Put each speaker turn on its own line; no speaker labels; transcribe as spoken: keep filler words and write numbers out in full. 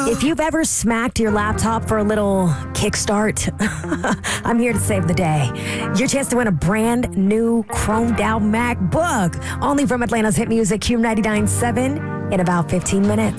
If you've ever smacked your laptop for a little kickstart, I'm here to save the day. Your chance to win a brand new chromed out MacBook, only from Atlanta's hit music, Q ninety-nine point seven, in about fifteen minutes.